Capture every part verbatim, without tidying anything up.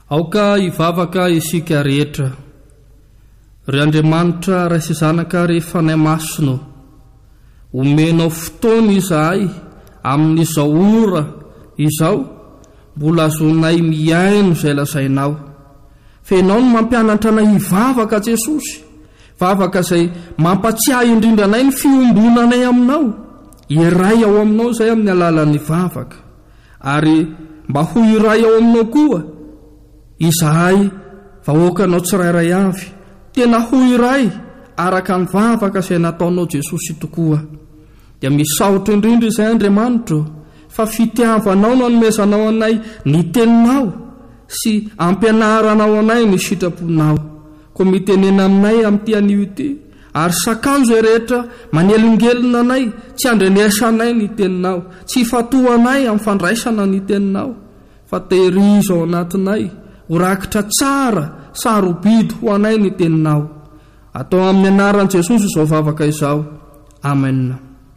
aoka ivavaka isika rehetra, ry Andriamanitra ray sy zanaka rehefa nay masino, omenao fotoana izahay amin'izao ora izao, mbola azonay miaino izay lazainao. Fa ianao no mampianatra anay hivavaka Jesosy, vavaka izay mampatsiahy indrindra anay ny fiombonanay aminao. Iray ao aminao izay amin'ny alalan'ny vavaka, ary mba ho iray ao aminao koa izahay vahoakanao tsirairay avy, tena ho iray araka ny vavaka izay nataonao Jesosy tokoa. Dia misaotra indrindra izay Andriamanitra fa fitiavanao no anomezanao anay ny teninao sy ampianaranao anay ny sitraponao. Koa mitenena aminay amin'ity anio ity, ary sakanjo rehetra manelingelina anay tsy andreniasa anay ny teninao, tsy fatoanay amin'ny fandraisana ny teninao, fa tehirizo ao anatinay ho rakitra tsara sarobidy ho anay ny teninao. Atao amin'ny anaran'i Jesosy izao vavaka izao. Amen.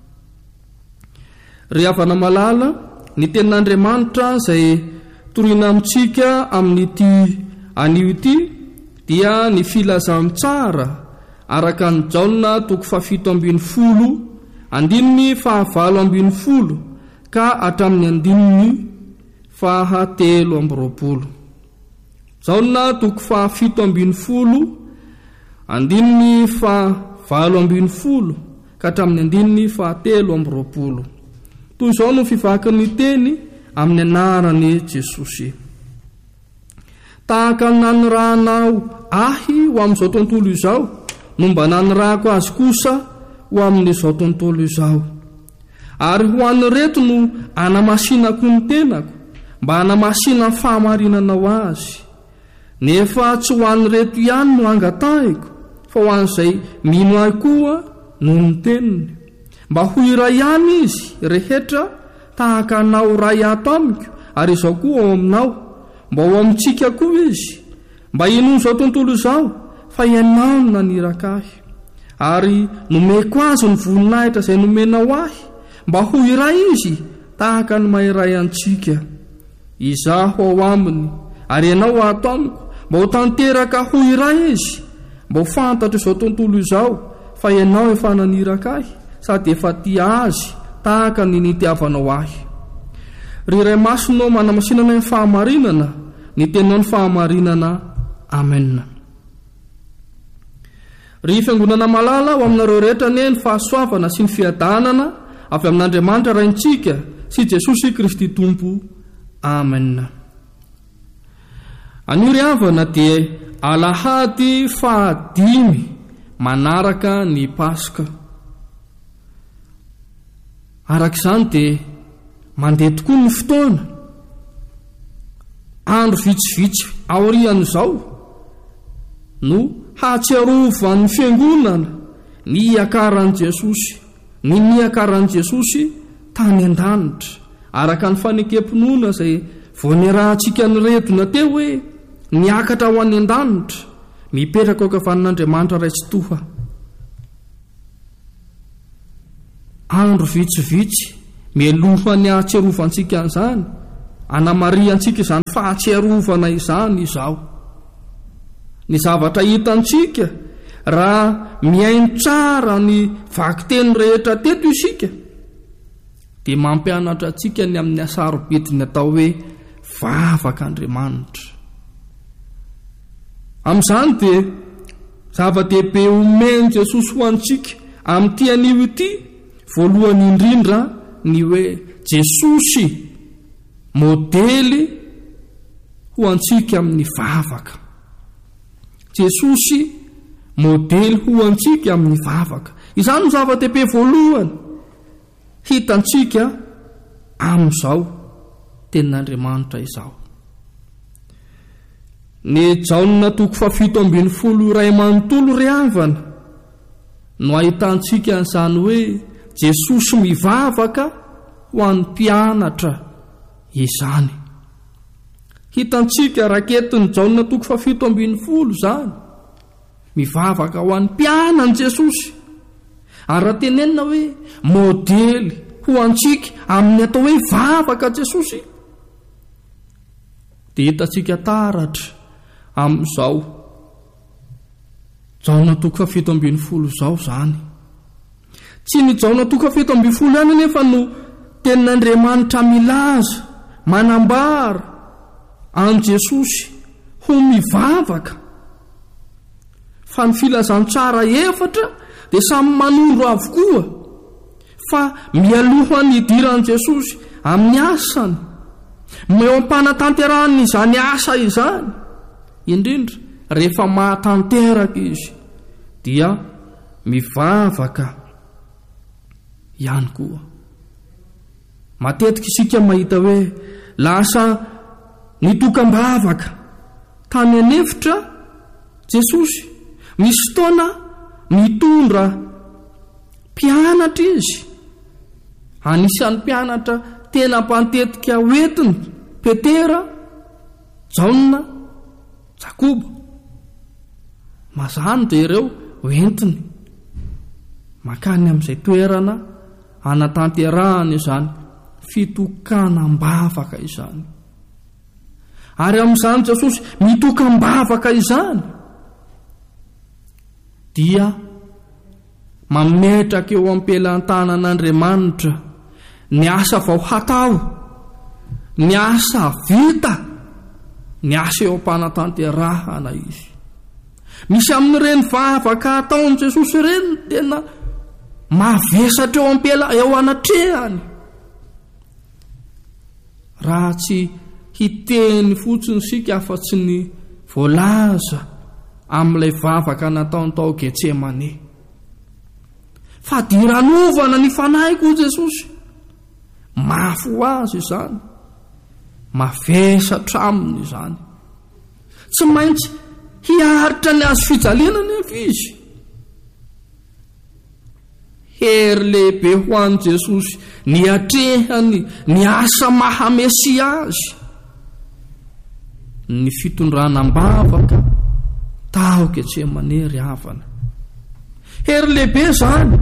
Ry havana malala, ny tenin'Andriamanitra izay torina amintsika amin'ity anio ity dia ny filazany tsara araka ny Jaona toko fahafito ambin'ny folo andininy fahavalo ambin'ny folo ka hatramin'ny andininy fahatelo amby roapolo. Jaona toko fahafito ambin'ny folo andininy fahavalo ambin'ny folo ka hatramin'ny andininy fahatelo amby roapolo. Toy izao no fivakin'ny teny amin'ny anaran'i Jesosy. Tahaka ny nanirahanao ahy ho amin'izao tontolo izao, no mba nanirahako azy kosa ho amin'izao tontolo izao. Ary ho an'ny reto no anamasinako ny tenako, mba anamasina ny fahamarinanao azy. Nefa tsy ho an'ny reto ihany no angatahiko, fa ho an'izay mino ahy koa no ny teniny, mba ho iray ihany izy rehetra tahaka anao ray ato amiko, ary izao koa ao aminao, mba ho amintsika koa izy, mba ino izao tontolo izao fa ianao no naniraka ahy, ary nomeko azy ny voninahitra izay nomenao ahy, mba ho iray izy tahaka ny mahiray antsika. Izaho ao aminy, ary ianao ato amiko, mba ho tanteraka ho iray izy, mba ho fantatra izao tontolo izao fa ianao efa naniraka ahy, sady efa tia azy tahaka ny nitiavanao ahy. Ry iray masonao manamasinana ny fahamarinana, ny tenao ny fahamarinana. Amen. Ry fiangonana malala ho aminareo rehetra ne ny fahasoavana sy ny fiadanana avy amin'Andriamanitra raintsika sy Jesosy Kristy Tompo. Amen. Anio ry havana dia alahady fahadimy manaraka ny Paska. Arak'izany dia mandeha tokoa ny fotoana, andro vitsivitsy aorian'izao no hatsiarovan'ny fiangonana ny iakaran'i Jesosy, ny niakaran'i Jesosy tany an-danitra, araka ny fanekemponona izay voanerahantsika ny redona teo hoe niakatra ho any an-danitra, mipetraka ao ankavan'Andriamanitra ray tsy toha. Andro vitsivitsy melohany ahatsiarovantsika an'izany, anamariantsika izany fahatsiarovana izany izao. Ny zavatra hitantsika raha miaino tsara ny vakiteny rehetra teto isika, dia mampianatra antsika ny amin'ny asarobidiny atao hoe vavak'Andriamanitra. Amin'izany dia zava-dehibe omeny Jesosy ho antsika amin'ity anio ity, voalohany indrindra ny hoe Jesosy modely ho antsika amin'ny vavaka. Jesosy modely ho antsika amin'ny vavaka. Izany no zava-dehibe voalohany hitantsika amin'izao tenin'Andriamanitra izao. Ny Jaona toko fahafito ambin'ny folo iray manontolo ry havana no ahitantsika an'izany hoe Jesosy mivavaka ho an'ny mpianatra izany. Hitantsika raketiny Jaona toko fahafito ambin'ny folo zany, mivavaka ho an'ny mpianany Jesosy, ary raha tenenina hoe modely ho antsika amin'ny atao hoe vavaka Jesosy, dia hitantsika taratra amin'izao jaona toko fafito ambin'ny folo izao zany. Tsy ny jaona toko fafito ambin'ny folo ihany nefa no tenin'Andriamanitra milaza manambara an Jesosy ho mivavaka. Fa ny filazantsara efatra dia samy manondro avokoa, fa mialohan'ny idiran'i Jesosy amin'ny asany, meo ampanatanterahany izany asa izany, indrindra rehefa mahatanteraka izy dia mivavaka ihany koa. Matetika isika mahita hoe lasa nitokam-bavaka tany anefitra Jesosy. Misy fotoana mitondra mpianatra izy, anisan'ny mpianatra tena mpantetika hoentiny Petera, Jaona, Jakobo. Mazany dia ireo hoentiny makany amin'izay toerana anatanterahany izany fitokanam-bavaka izany. Ary amin'izany Jesosy mitokam-bavaka izany dia mametraka eo am-pelantanan'Andriamanitra ny asa vao hatao, ny asa vita, ny asa eo am-panatanterahana izy. Misy amin'ireny vavaka ataon'i Jesosy ireny tena mavesatra eo ampela eo anatrehany. Raha tsy hiteny fotsiny sika afa-tsy ny voalaza amin'ilay vavaka nataony tao Getsemane. Fa diranovana ny fanahyko Jesosy, mafy ho azy izany, mavesatra aminy izany. Tsy maintsy hiaritra ny azo fijaliana nefa izy. Hery lehibe ho an'i Jesosy ny atrehany ny asa mahamesy azy, ny fitondranam-bavaka tao Getsemane ry havana. Hery lehibe zany,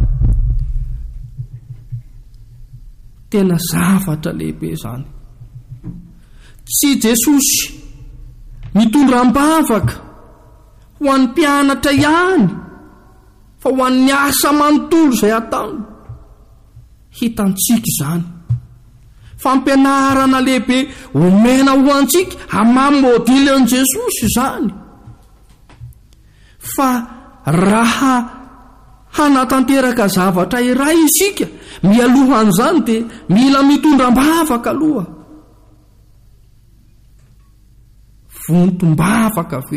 tena zavatra lehibe zany. Tsy Jesosy mitondram-bavaka ho an'ny mpianatra ihany, fa ho an'ny asa manontolo izay ataony. Hitantsika izany fampianarana lehibe omena ho antsika hamamy modely an' Jesosy izany. Fa raha hanatanteraka zavatra iray isika mialohan'izany dia mila mitondram-bavaka aloha. Vontom-bavaka ve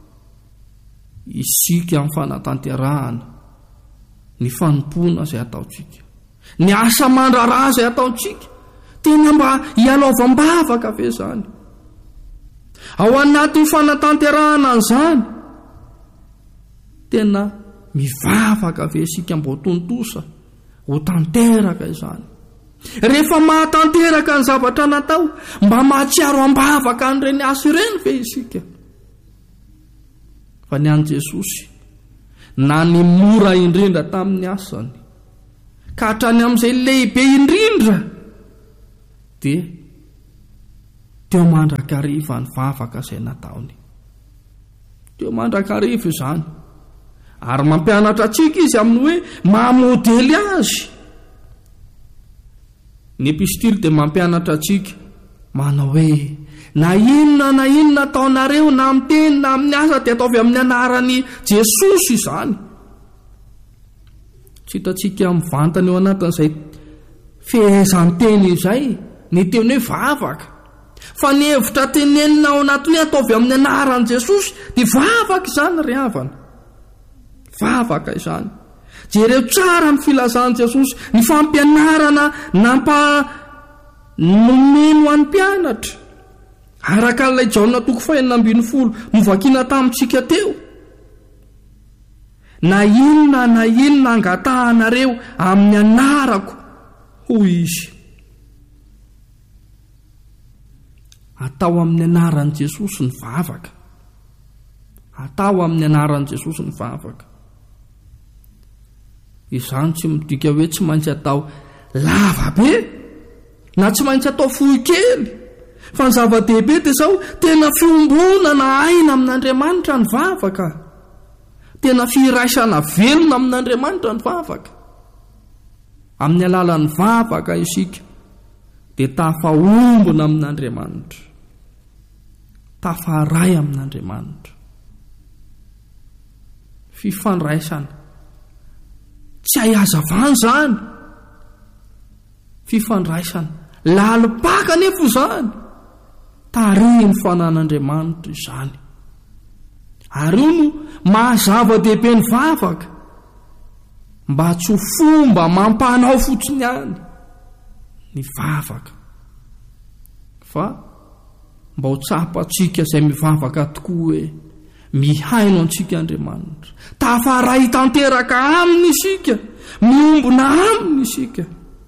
isika amin'ny fanatanterahana, ny fanompona izay ataontsika, ny asa mandraraha izay ataontsika, tena mba hialaovam-bavaka ve zany? Ao anatin'ny fanatanterahana an'izany tena mivavaka ve isika mba ho tontosa, ho tanteraka izany? Rehefa mahatanteraka ny zavatra natao, mba mahatsiaro am-bavaka an'ireny asa ireny ve isika? Fa ny an'i Jesosy na ny mora indrindra tamin'ny asany ka hatrany amin'izay lehibe indrindra dia teo mandrakariva ny vavaka izay nataony. Teo mandrakariva izany, ary mampianatra antsika izy amin'ny hoe mahamodely azy. Ny epistily dia mampianatra antsika manao hoe na inona na inona ataonareo na amin'ny teny na amin'ny asa dia ataovy amin'ny anaran'i Jesosy izany. Tsy hitantsika mivantana eo anatin'izay fehezan-teny izay ny teny hoe vavaka, fa ny hevitra tenenina ao anatiny hoe ataovy amin'ny anaran'i Jesosy dia vavaka izany ry havana. Vavaka izany. Jereo tsara ny filazan'i Jesosy ny fampianarana nampa nomeno an'ny mpianatra araka n'ilay Jaona toko fahenina ambin'ny folo novakiana tamintsika teo. Na inona na inona angatahanareo amin'ny anarako hoy izy. Atao amin'ny anaran'i Jesosy ny vavaka. Atao amin'ny anaran'i Jesosy ny vavaka. Izany tsy midika hoe tsy maintsy atao lava be, na tsy maintsy atao fohy kely, fa ny zava-dehibe dia zao tena fiombonana aina amin'Andriamanitra ny vavaka, tena firaisana velona amin'Andriamanitra ny vavaka. Amin'ny alalan'ny vavaka isika dia tafaombona amin'Andriamanitra, tafaray amin'Andriamanitra. Fifandraisana tsy ahazavana zany, fifandraisana lalipaka nefa izany, tarihiny fanan'Andriamanitra izany. Ary io no mahazava-dehibe ny vavaka, mba tsy ho fomba mampanao fotsiny ihany ny vavaka, fa mba ho tsapatsika izay mivavaka tokoa hoe mihaino antsika Andriamanitra, tafaray tanteraka aminy isika, miombona aminy isika.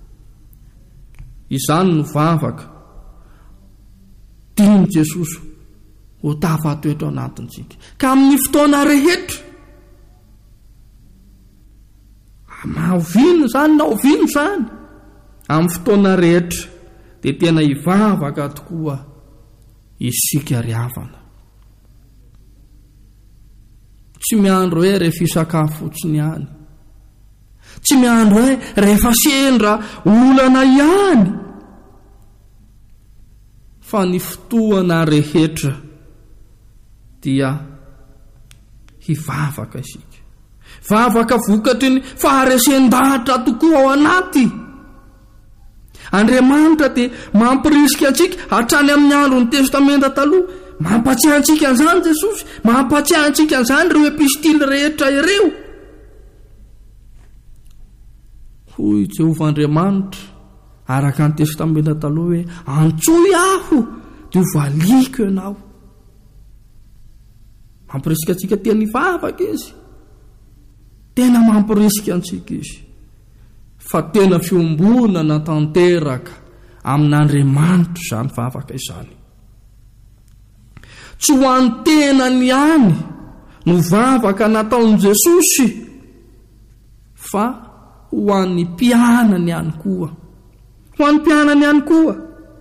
Izany no vavaka tiany Jesosy ho tafatoetra ao anatintsika, ka amin'ny fotoana rehetra, maovino zany na ovino zany, amin'ny fotoana rehetra dia tena hivavaka tokoa isika ry havana. Tsy miandro hoe rehefa hisakafo fotsiny ihany, tsy miandro hoe rehefa sendra olana ihany, fa ny fotoana rehetra dia hivavaka isika, vavaka vokatry ny faharesen-dahatra tokoa ao anaty. Andriamanitra dia mampirisika antsika hatrany amin'ny andron'ny testamenta taloha, mampatsiahy antsika an'izany Jesosy, mampatsiahy antsika an'izany ireo epistily rehetra ireo. Hoy Jehovah-Andriamanitra araka ny testamenta taloha hoe antsoy aho dia ho valiko ianao. Mampirisika antsika tena hivavaka izy, tena mampirisika antsika izy, fa tena fiombonana tanteraka amin'Andriamanitra izany vavaka izany. Tsy ho an'ny tenany ihany no vavaka nataon'i Jesosy, fa ho an'ny mpianany ihany koa, ho an'ny mpianany ihany koa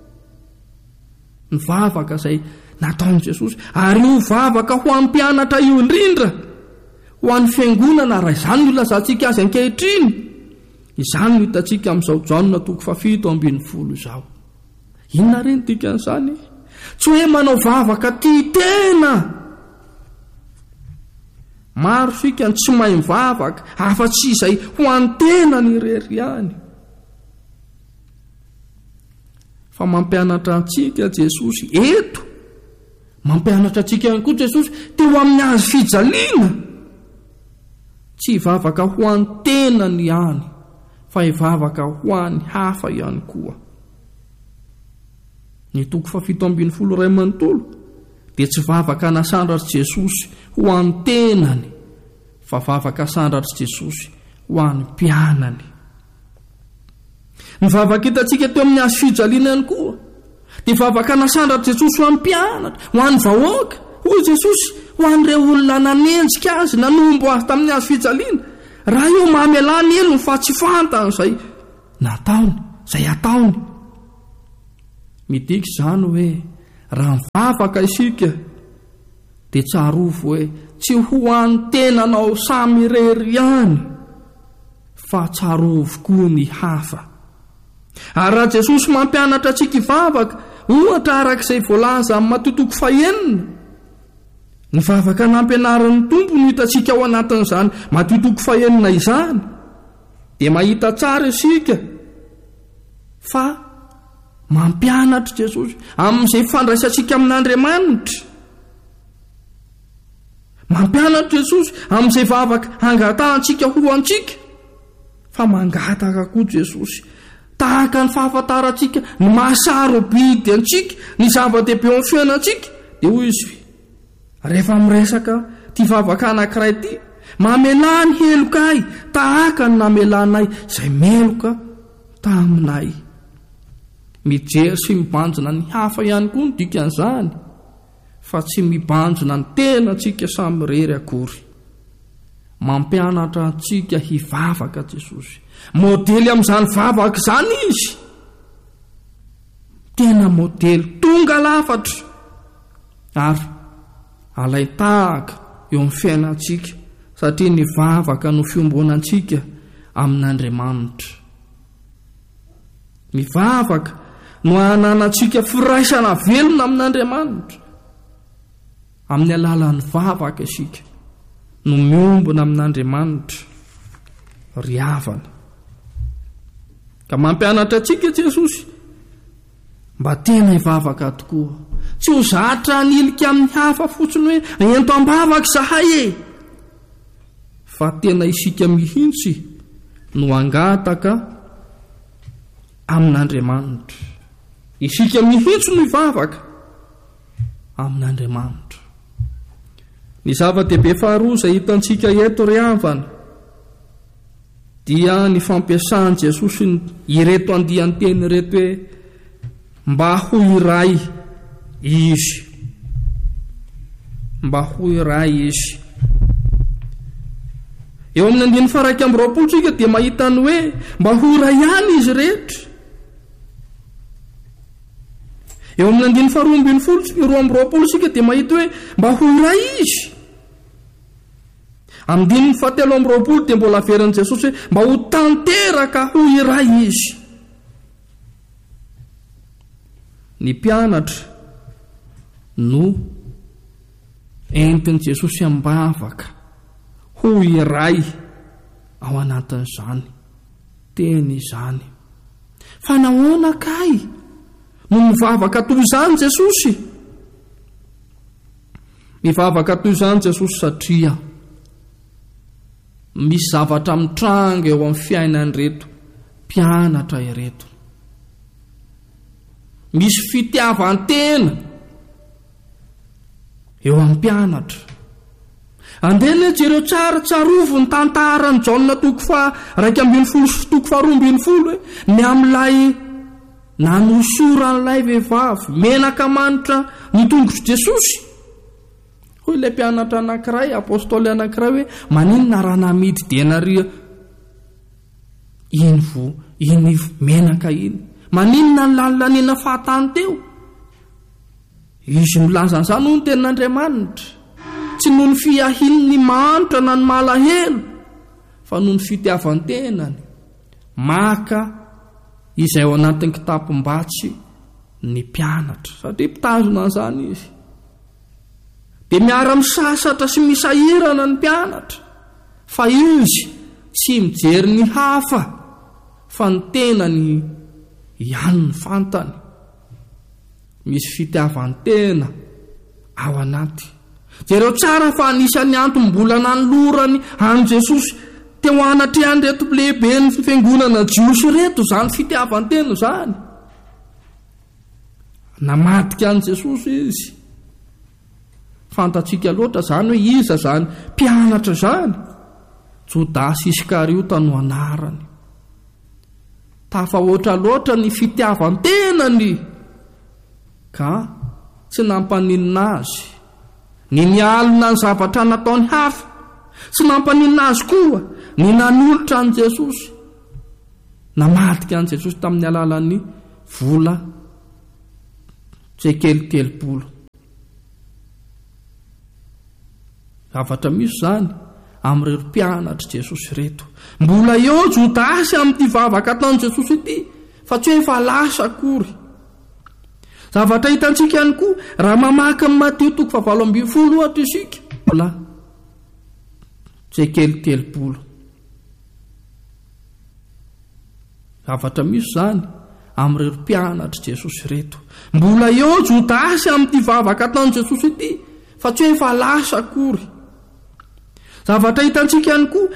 ny vavaka izay nataon'i Jesosy. Ary io vavaka ho an'ny mpianatra io indrindra, ho an'ny fiangonana, raha izany no ilazantsika azy ankehitriny, izany no hitantsika amin'izao Jaona toko fafito ambin'ny folo izao. Inona reny dikan'izany? Tsy hoe manao vavaka tia tena. Maro sika ny tsy mahay mivavaka, afa-tsy izay ho an'ny tena ny irery ihany. Fa mampianatra antsika Jesosy eto, mampianatra antsika ihany koa Jesosy teo amin'ny azy fijaliana, tsy hivavaka ho an'ny tenany ihany, fa hivavaka ho an'ny hafa ihany koa. Ny toko fafito ambin'ny folo iray manontolo dia tsy vavaka nasandratra Jesosy ho an'ny tenany, fa vavaka sandratra Jesosy ho an'ny mpianany. Ny vavaka hitantsika teo amin'ny azy fijaliana ihany koa dia vavaka nasandratra Jesosy ho an'ny mpianatra, ho an'ny vahoaka. Hoy Jesosy ho an'ireo olona nanenjika azy, nanombo azy tamin'ny azy fijaliana, raha io mamelany elony fa tsy fantany izay nataony, izay ataony. Midika izany hoe raha mivavaka isika dia tsarovy hoe tsy ho an'ny tenanao samy irery ihany, fa tsarovy koa ny hafa. Ary raha Jesosy mampianatra antsika hivavaka, ohatra arak'izay voalaza amin'ny matotoko fahenina, ny vavaka nampianaran'ny Tompony hitantsika ao anatin'izany matotoko fahenina izany, dia mahita tsara isika fa mampianatra Jesosy amin'izay fandraisantsika amin'Andriamanitra, mampianatra Jesosy amin'izay vavaka angatahantsika ho antsika, fa mangataka koa Jesosy tahaka ny fahafantarantsika ny mahasarobidy antsika, ny zava-dehibe eo amin'ny fiainantsika. Dia hoy izy, rehefa miresaka ty vavaka anankiray ty, mamelany helokay tahaka ny namelanay izay meloka taminay. Mijery sy mibanjina ny hafa ihany koa ny dikan'izany, fa tsy mibanjina ny tena antsika samy rery akory. Mampianatra antsika hivavaka Jesosy, modely amin'izany vavaka izany izy, tena modely tonga lafatra ary alay tahaka eo amin'ny fiainantsika satria ny vavaka no fiombonantsika amin'Andriamanitra. Ny vavaka no hananantsika firaisana velona amin'Andriamanitra. Amin'ny alalan'ny vavaka isika no miombona amin'Andriamanitra ry havana. Ka mampianatra antsika Jesosy mba tena hivavaka tokoa, tsy ho zatra hanilika amin'ny hafa fotsiny hoe ento ambavaka zahay e, fa tena isika mihitsy no angataka amin'Andriamanitra. Isika mihitsy no hivavaka amin'Andriamanitra. Ny zava-dehibe faharoa izay hitantsika eto ry havana dia ny fampiasany Jesosy ireto andian-teny ireto hoe mba ho iray izy, mba ho iray izy. Eo amin'ny andiny faraika amby roapolo tsika dia mahita ny hoe mba ho iray ihany izy rehetra. Eo amin'ny andiny faharoa ambin'ny folo roa amby roapolo tsika dia mahita hoe mba ho iray izy. Amin'ny andiny fahatelo amby roapolo dia mbola averan'i Jesosy hoe mba ho tanteraka ho iray izy. Ny mpianatra no entin'i Jesosy ambavaka ho iray ao anatin'izany teny izany. Fa nahoana kay no mivavaka toy izany Jesosy? Mivavaka toy izany Jesosy satria misy zavatra mitranga eo amin'ny fiainany reto mpianatra ireto. Misy fitiavan-tena eo amin'ny mpianatra. Andena jereo tsara tsarovo ny tantarany Jaona toko fa raika ambin'ny folo sy toko faharoa ambin'ny folo hoe ny amin'ilay nanosoran'ilay vehivavy menaka manitra ny tongotry Jesosy. Hoy ilay mpianatra anankiray, apôstôly anankiray hoe maninona raha namidy denaria iny vo iny menaka iny, maninona ny lalilaniana fahatany teo? Izy milaza an'izany hoy ny tenin'Andriamanitra, tsy noho ny fiahin'ny manitra na ny malahelo, fa noho ny fitiavan-tenany maka izay ao anatin'ny kitapo-mbatsy ny mpianatra, satria mpitazona an'izany izy. Dia miara-misasatra sy misahirana ny mpianatra, fa izy tsy mijery ny hafa fa ny tenany ihany ny fantany. Misy fitiavan-tena ao anaty. Jereo tsara fa anisany antom-bola nanolorany an Jesosy teo anatrehany reto lehibe ny fiangonana jiosy reto zany fitiavan-tena zany. Namadika an Jesosy izy. Fantatsika loatra zany hoe iza zany mpianatra zany. Jodasy Iskariota no anarany. Tafahoatra loatra ny fitiavan-tenany ka tsy nampaninina azy. Ny nialina ny zavatra nataony hafa, tsy nampaninina azy koa ny nanolotra an Jesosy. Namadika an Jesosy tamin'ny alalan'ny vola tsekelitelopolo. Zavatra misy zany amin'ireo mpianatra Jesosy reto. Mbola eo Jodasy amin'ity vavaka ataon'i Jesosy ity, fa tsy hoe efa lasa akory. Zavatra hitantsika ihany koa raha mamaky amin'ny Mateo toko fahavalo ambin'ny folo ohatra isika, vola tsekelitelopolo. Zavatra misy zany amin'ireo mpianatra Jesosy reto. Mbola eo Jodasy amin'ity vavaka ataon'i Jesosy ity, fa tsy hoe efa lasa akory. Zavatra hitantsika ihany koa